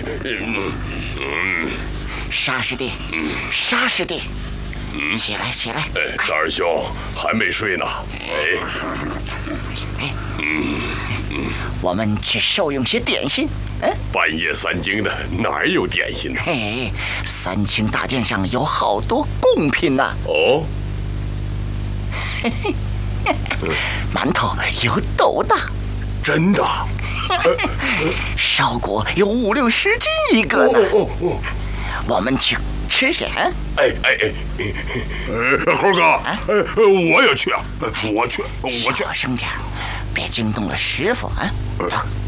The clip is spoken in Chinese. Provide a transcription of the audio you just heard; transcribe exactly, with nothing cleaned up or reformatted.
嗯， 沙师弟，沙师弟，起来起来！ 哎，大师兄还没睡呢。哎， 哎，嗯嗯，我们去受用些点心。嗯， 半夜三更的，哪有点心呢？ 嘿，三清大殿上有好多贡品呐。 哦， 嘿嘿，馒头有斗大， 真的。 烧果有五六十斤一个呢。哦哦哦，我们去吃去。哎哎哎，呃，猴哥，啊、呃，我也去啊，我去，我去。 小声点，别惊动了师傅啊。走。